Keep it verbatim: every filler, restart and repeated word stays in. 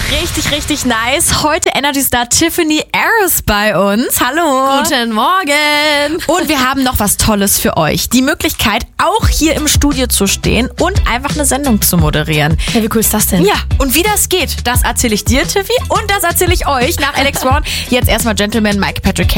richtig, richtig nice. Heute Energy Star Tiffany Harris bei uns. Hallo. Guten Morgen. Und wir haben noch was Tolles für euch. Die Möglichkeit, auch hier im Studio zu stehen und einfach eine Sendung zu moderieren. Hey, wie cool ist das denn? Ja, und wie das geht, das erzähle ich dir, Tiffy, und das erzähle ich euch nach Alex Brown. Jetzt erstmal Gentleman, Mike Patrick